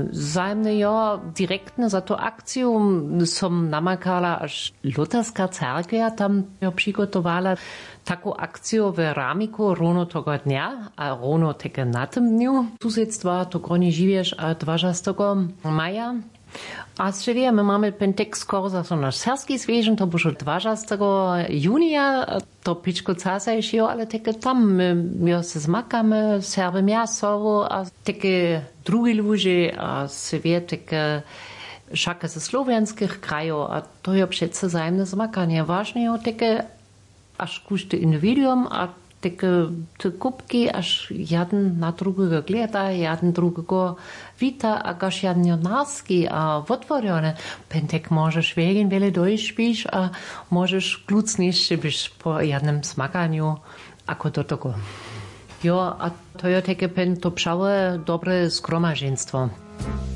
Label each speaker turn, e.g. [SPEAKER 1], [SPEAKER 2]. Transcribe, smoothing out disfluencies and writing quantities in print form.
[SPEAKER 1] Zajemne jo direktne za to akciju som namakala až Luterska cerkvia tam jo przygotovala taką akciju w Ramiku runo tego dnia, a runo teke na tym dniu susedstwa to gronie żywiesz a 20. maja. A jeszcze my mamy pentek skoro za so nasz serski zwierzę, to było 20. junia, to piczko casajšio, ale teke tam my se zmakamy, serwe miaso, a teke drugi ludzie, a se wie teke szaka ze słowianskich krajów, a to je przece zajemne zmakanie. Ważne je teke aż każdy indywiduum, a takie te kubki, aż jeden na drugiego gleda, jeden drugiego wita, a gaż jeden jonarski, a otworione. Pentek możesz wegen wiele dojśpisz, a możesz klucniejszy być po jednym smakaniu, ako do tego. Jo, a to je takie pen to pszałe dobre zgromaženstvo.